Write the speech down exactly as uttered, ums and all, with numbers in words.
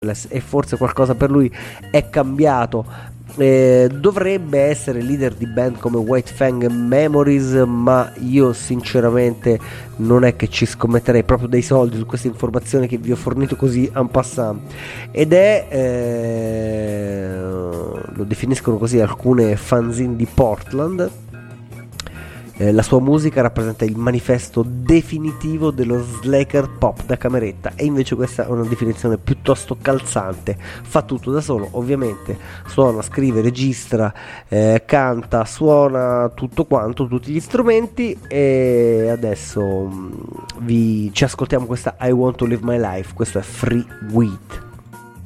e forse qualcosa per lui è cambiato. Eh, dovrebbe essere leader di band come White Fang e Memories, ma io sinceramente non è che ci scommetterei proprio dei soldi su questa informazione che vi ho fornito così en passant. Ed è eh, lo definiscono così alcune fanzine di Portland. Eh, la sua musica rappresenta il manifesto definitivo dello slacker pop da cameretta, e invece questa è una definizione piuttosto calzante. Fa tutto da solo, ovviamente, suona, scrive, registra, eh, canta, suona tutto quanto, tutti gli strumenti. E adesso mh, vi, ci ascoltiamo questa I Want to Live My Life. Questo è Free Wheat.